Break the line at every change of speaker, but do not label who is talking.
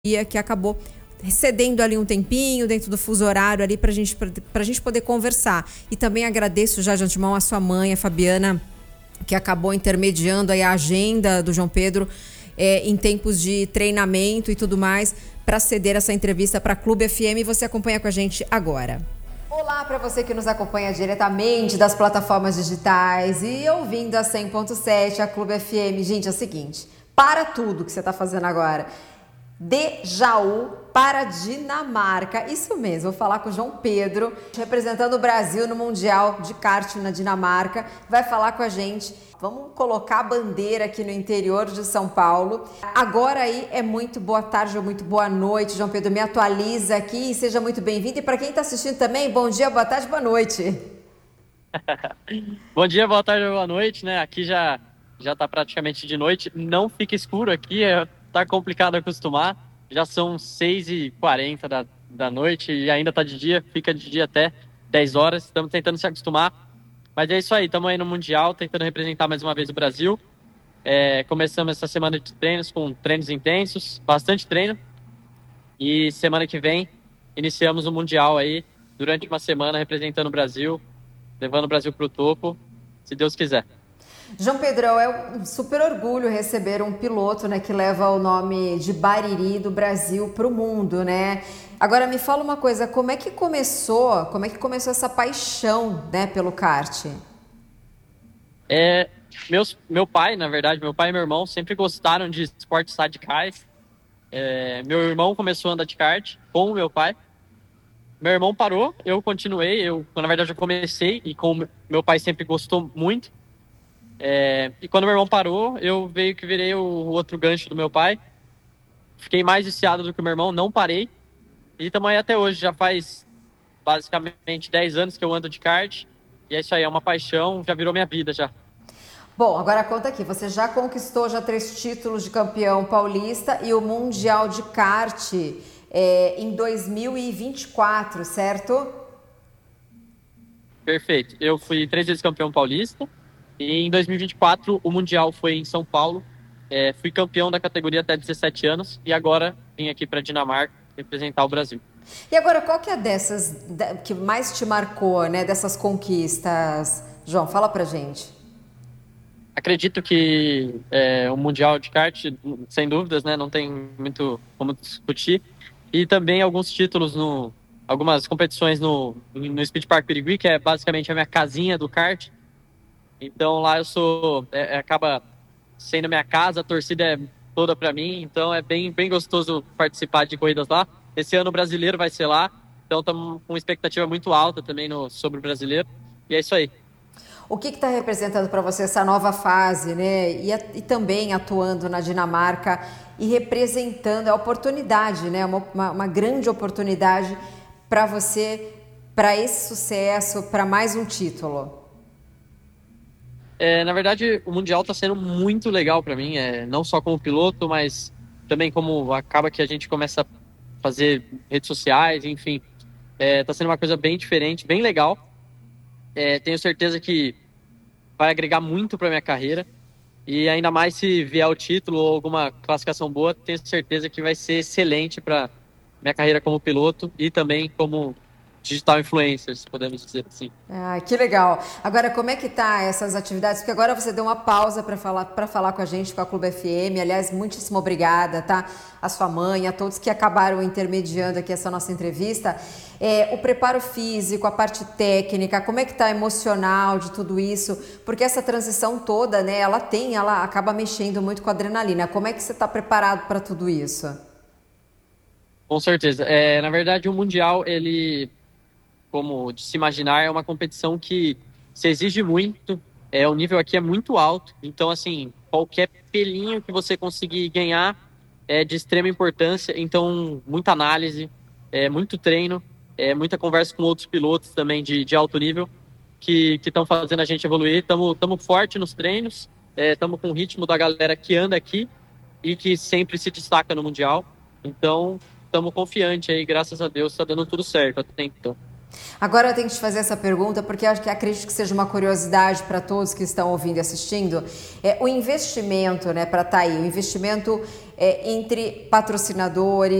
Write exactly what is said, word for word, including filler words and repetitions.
que acabou cedendo ali um tempinho dentro do fuso horário ali pra gente, pra, pra gente poder conversar. E também agradeço já de antemão a sua mãe, a Fabiana, que acabou intermediando aí a agenda do João Pedro é, em tempos de treinamento e tudo mais, para ceder essa entrevista para Clube F M, e você acompanha com a gente agora. Olá para você que nos acompanha diretamente das plataformas digitais e ouvindo a cem ponto sete, a Clube F M. Gente, é o seguinte, para tudo que você está fazendo agora. De Jaú para Dinamarca. Isso mesmo, vou falar com o João Pedro, representando o Brasil no Mundial de Kart na Dinamarca. Vai falar com a gente. Vamos colocar a bandeira aqui no interior de São Paulo. Agora aí é muito boa tarde ou muito boa noite, João Pedro. Me atualiza aqui e seja muito bem-vindo. E para quem está assistindo também, bom dia, boa tarde, boa noite.
Bom dia, boa tarde, boa noite, né? Aqui já já tá praticamente de noite. Não fica escuro aqui, é, tá complicado acostumar. Já são seis e quarenta da, da noite e ainda tá de dia, fica de dia até dez horas. Estamos tentando se acostumar. Mas é isso aí, estamos aí no Mundial, tentando representar mais uma vez o Brasil. É, começamos essa semana de treinos com treinos intensos, bastante treino. E semana que vem iniciamos o Mundial aí, durante uma semana representando o Brasil, levando o Brasil para o topo, se Deus quiser.
João Pedrão, é um super orgulho receber um piloto, né, que leva o nome de Bariri do Brasil para o mundo, né? Agora me fala uma coisa, como é que começou, como é que começou essa paixão, né, pelo kart?
É, meus, meu pai, na verdade, meu pai e meu irmão sempre gostaram de esportes radicais. É, meu irmão começou a andar de kart com o meu pai. Meu irmão parou, eu continuei, eu na verdade eu comecei e com meu pai sempre gostou muito. É, e quando meu irmão parou, eu veio que virei o outro gancho do meu pai. Fiquei mais viciado do que o meu irmão, não parei. E estamos aí até hoje, já faz basicamente dez anos que eu ando de kart. E é isso aí, é uma paixão, já virou minha vida já.
Bom, agora conta aqui, você já conquistou já três títulos de campeão paulista e o Mundial de Kart é, em dois mil e vinte e quatro, certo?
Perfeito. Eu fui três vezes campeão paulista. E em dois mil e vinte e quatro, o Mundial foi em São Paulo. É, fui campeão da categoria até dezessete anos. E agora vim aqui para Dinamarca representar o Brasil.
E agora, qual que é dessas que mais te marcou, né, dessas conquistas? João, fala pra gente.
Acredito que é, o Mundial de Kart, sem dúvidas, né, não tem muito como discutir. E também alguns títulos, no, algumas competições no, no Speed Park Birigui, que é basicamente a minha casinha do kart. Então lá eu sou, é, acaba sendo minha casa, a torcida é toda para mim, então é bem, bem gostoso participar de corridas lá. Esse ano o brasileiro vai ser lá, então estamos com uma expectativa muito alta também no, sobre o brasileiro. E é isso aí.
O que está representando para você essa nova fase, né? E, e também atuando na Dinamarca e representando a oportunidade, né? Uma, uma, uma grande oportunidade para você, para esse sucesso, para mais um título.
É, na verdade, o Mundial está sendo muito legal para mim, é, não só como piloto, mas também como acaba que a gente começa a fazer redes sociais, enfim. Está sendo uma coisa bem diferente, bem legal. É, tenho certeza que vai agregar muito para minha carreira. E ainda mais se vier o título ou alguma classificação boa, tenho certeza que vai ser excelente para minha carreira como piloto e também como digital influencer, se podemos dizer assim.
Ah, que legal. Agora, como é que tá essas atividades? Porque agora você deu uma pausa para falar, para falar com a gente, com a Clube F M. Aliás, muitíssimo obrigada, tá? A sua mãe, a todos que acabaram intermediando aqui essa nossa entrevista. É, o preparo físico, a parte técnica, como é que tá emocional de tudo isso? Porque essa transição toda, né, ela tem, ela acaba mexendo muito com a adrenalina. Como é que você está preparado para tudo isso?
Com certeza. É, na verdade, o Mundial, ele, como de se imaginar, é uma competição que se exige muito. É, o nível aqui é muito alto. Então, assim, qualquer pelinho que você conseguir ganhar é de extrema importância. Então, muita análise, é, muito treino, é, muita conversa com outros pilotos também de, de alto nível que estão fazendo a gente evoluir. Estamos forte nos treinos, estamos com o ritmo da galera que anda aqui e que sempre se destaca no Mundial. Então, estamos confiantes aí, graças a Deus, está dando tudo certo até então.
Agora eu tenho que te fazer essa pergunta porque eu acho que acredito que seja uma curiosidade para todos que estão ouvindo e assistindo. É, o investimento, né, para estar aí, o investimento é, entre patrocinadores,